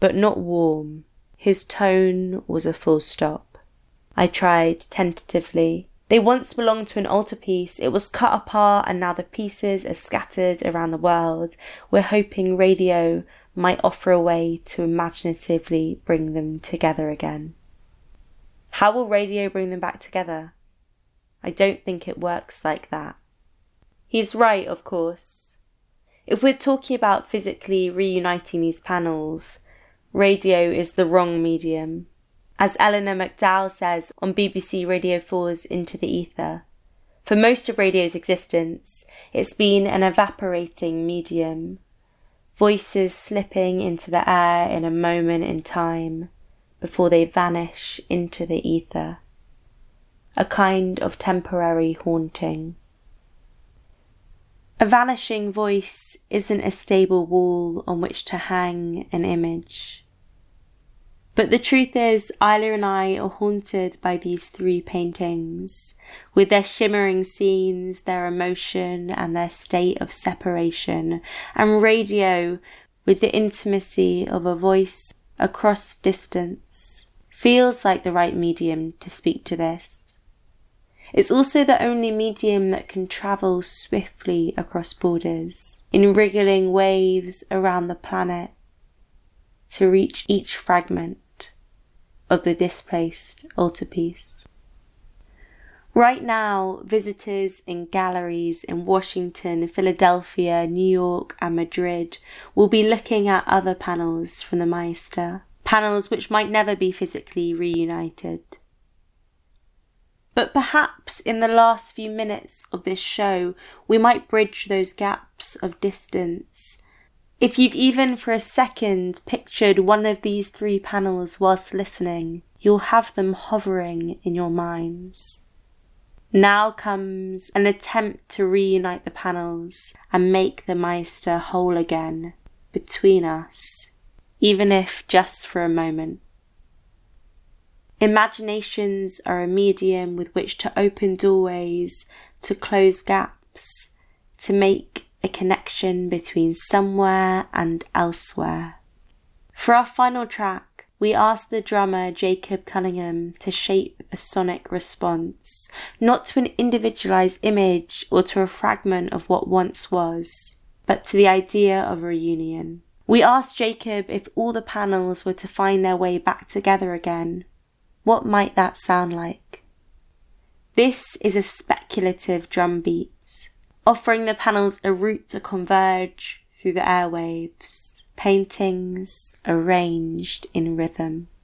but not warm. His tone was a full stop. I tried tentatively. They once belonged to an altarpiece. It was cut apart and now the pieces are scattered around the world. We're hoping radio might offer a way to imaginatively bring them together again. How will radio bring them back together? I don't think it works like that. He's right, of course. If we're talking about physically reuniting these panels, radio is the wrong medium. As Eleanor McDowell says on BBC Radio 4's Into the Ether, for most of radio's existence, it's been an evaporating medium, voices slipping into the air in a moment in time before they vanish into the ether, a kind of temporary haunting. A vanishing voice isn't a stable wall on which to hang an image. But the truth is, Isla and I are haunted by these three paintings, with their shimmering scenes, their emotion, and their state of separation, and radio, with the intimacy of a voice across distance, feels like the right medium to speak to this. It's also the only medium that can travel swiftly across borders, in wriggling waves around the planet, to reach each fragment of the displaced altarpiece. Right now, visitors in galleries in Washington, Philadelphia, New York and Madrid will be looking at other panels from the Maester, panels which might never be physically reunited. But perhaps in the last few minutes of this show, we might bridge those gaps of distance. If you've even for a second pictured one of these three panels whilst listening, you'll have them hovering in your minds. Now comes an attempt to reunite the panels and make the Maester whole again between us, even if just for a moment. Imaginations are a medium with which to open doorways, to close gaps, to make a connection between somewhere and elsewhere. For our final track, we asked the drummer Jacob Cunningham to shape a sonic response, not to an individualized image or to a fragment of what once was, but to the idea of a reunion. We asked Jacob if all the panels were to find their way back together again. What might that sound like? This is a speculative drum beat, offering the panels a route to converge through the airwaves, paintings arranged in rhythm.